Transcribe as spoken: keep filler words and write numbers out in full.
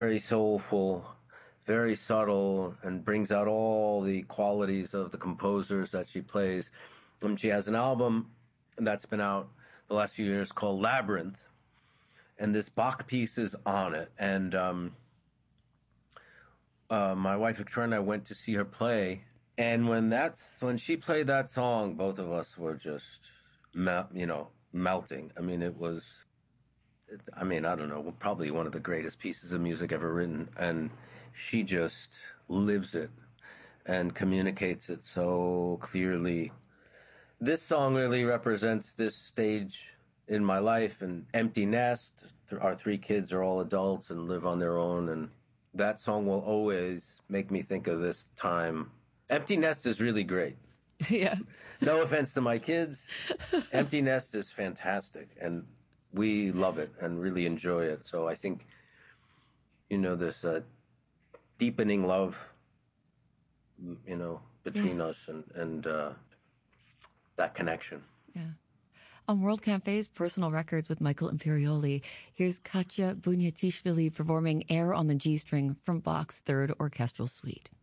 very soulful, very subtle, and brings out all the qualities of the composers that she plays. And she has an album that's been out the last few years called Labyrinth, and this Bach piece is on it. And um, uh, my wife Victoria and I went to see her play, and when that's when she played that song, both of us were just, mel- you know, melting. I mean, it was. I mean, I don't know, probably one of the greatest pieces of music ever written, and she just lives it and communicates it so clearly. This song really represents this stage in my life, an empty nest. Our three kids are all adults and live on their own, and that song will always make me think of this time. Empty Nest is really great. Yeah. No offense to my kids. Empty Nest is fantastic, and we love it and really enjoy it. So I think, you know, this uh, deepening love, you know, between Yeah. us and, and uh, that connection. Yeah. On World Cafe's Personal Records with Michael Imperioli, here's Katya Bunyatishvili performing Air on the G string from Bach's Third Orchestral Suite.